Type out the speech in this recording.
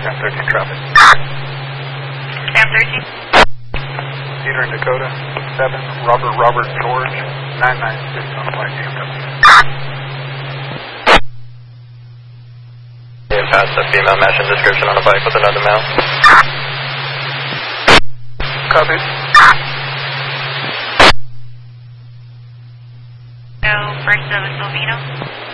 1013 traffic. 1013. Peter and Dakota, 7, Robert, George, 996 on flight DFW. Past the female matching description on a bike with another male. Copy. No, first of a Silvino.